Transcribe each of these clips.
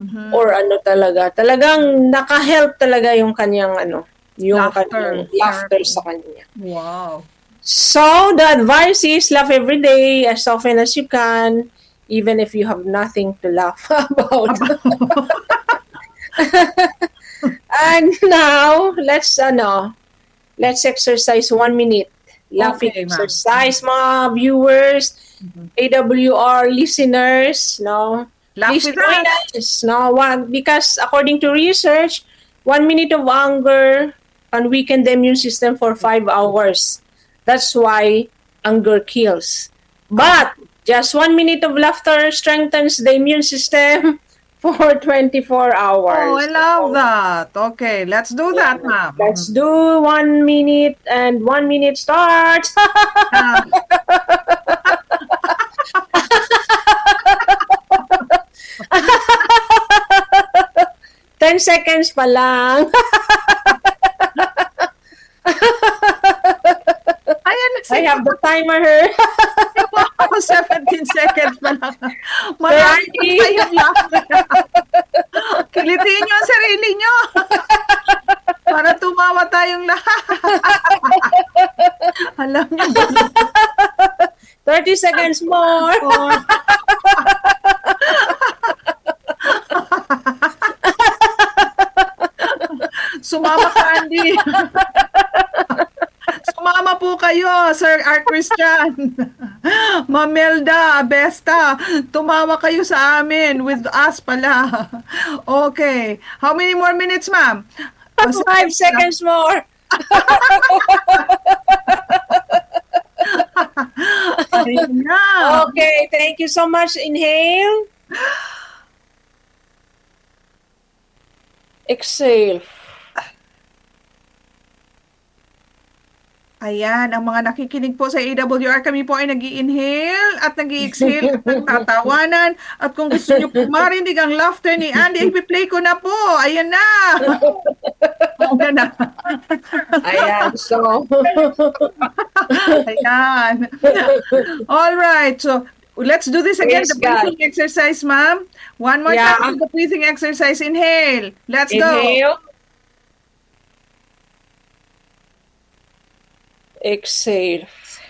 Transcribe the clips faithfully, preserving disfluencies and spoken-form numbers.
Mm-hmm. Or ano talaga, talagang naka-help talaga yung kanyang ano, yung Laughter. kanyang laughter sa kanya. Wow. So, the advice is laugh every day as often as you can, even if you have nothing to laugh about. And now, let's ano, let's exercise one minute. Laughing Okay, ma'am. exercise, mga viewers, Mhm. A W R listeners, no? Laugh Please with join us. us, no? One, because according to research, one minute of anger can weaken the immune system for five hours. That's why anger kills. But just one minute of laughter strengthens the immune system for twenty-four hours. Oh, I love that. Okay, let's do that, ma'am. Let's do one minute and one minute starts. Ah. ten seconds pa lang. Ayan, I have the timer here. Wow, seventeen seconds pa lang. Ready? Marami kayong laughter. Kilitiin nyo ang sarili nyo. Para tumawa tayong lahat. Alam nyo ba? thirty seconds more. Oh. Sumama ka, Andy. Sumama po kayo, Sir Art Christian. Mamelda, Besta, tumawa kayo sa amin with us pala. Okay. How many more minutes, ma'am? Oh, Five seconds more. Ayun na. Okay, thank you so much. Inhale. Exhale. Ayan, ang mga nakikinig po sa A W R, kami po ay nag-i-inhale at nag-i-exhale at nagtatawanan. At kung gusto niyo po marinig ang laughter ni Andy, ipi-play ko na po. Ayan na. Ayan na. Ayan, so. Ayan. All right, so let's do this again, Praise the breathing exercise, ma'am. One more Yeah. time, the breathing exercise. Inhale. Let's Inhale. go. Exhale.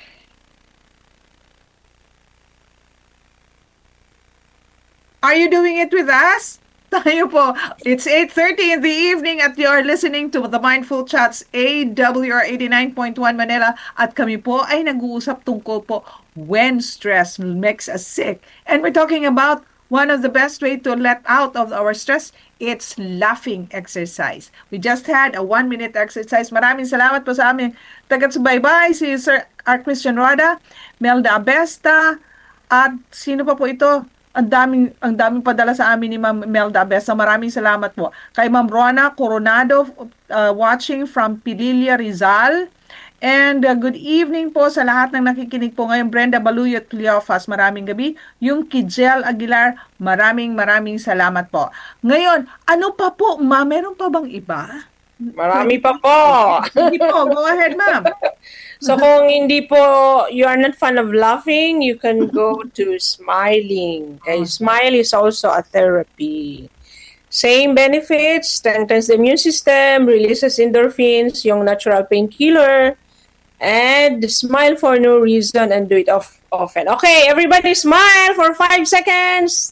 Are you doing it with us? Tayo po. It's eight thirty in the evening at you're listening to the Mindful Chats A W R eighty-nine point one Manila at kami po ay nag-uusap tungkol po when stress makes us sick. And we're talking about one of the best way to let out of our stress, it's laughing exercise. We just had a one-minute exercise. Maraming salamat po sa amin. Tagat-subaybay si Sir Art Christian Roda, Melda Abesta, at sino pa po ito? Ang daming, ang daming padala sa amin ni Ma'am Melda Abesta. Maraming salamat po. Kay Ma'am Rona Coronado, uh, watching from Pililla, Rizal. And uh, good evening po sa lahat ng nakikinig po ngayon. Brenda Baluyot Cleofas, maraming gabi. Yung Kijel Aguilar, maraming maraming salamat po. Ngayon, ano pa po, ma? Meron pa bang iba? Marami pa po. Hindi po, go ahead, ma'am. So kung hindi po, you are not fan of laughing, you can go to smiling. Okay? Smile is also a therapy. Same benefits, strengthens the immune system, releases endorphins, yung natural painkiller, and smile for no reason and do it off often. Okay, everybody smile for five seconds.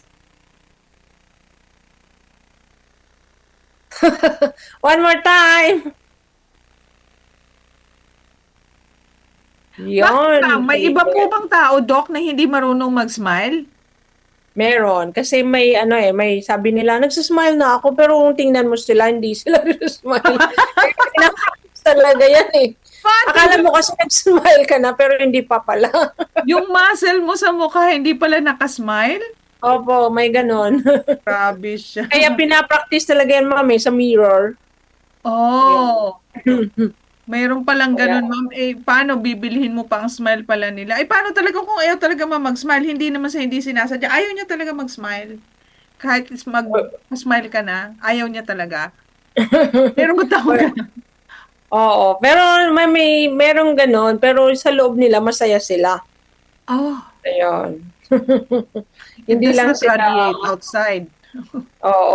One more time. Yon. Bakit, may iba po bang tao, Doc, na hindi marunong mag-smile? Meron. Kasi may, ano eh, may sabi nila, nagsismile na ako, pero kung tingnan mo sila, hindi sila nagsismile. Talaga yan eh. Paano? Akala mo kasi nag-smile ka na, pero hindi pa pala. Yung muscle mo sa mukha, hindi pala nakasmile? Opo, may ganon. Grabe siya. Kaya pinapractice talaga yan, ma'am, eh, sa mirror. Oh. Mayroon palang ganun, ma'am. Eh, paano bibilihin mo pa ang smile pala nila? Eh, paano talaga kung ayaw talaga ma'am mag-smile? Hindi naman sa hindi sinasadya. Ayaw niya talaga mag-smile. Kahit mag-smile ka na, ayaw niya talaga. Pero matao ka na. Oo, pero may, may merong ganon, pero sa loob nila, masaya sila. Oh. Ayun. Hindi lang sila outside. Oo.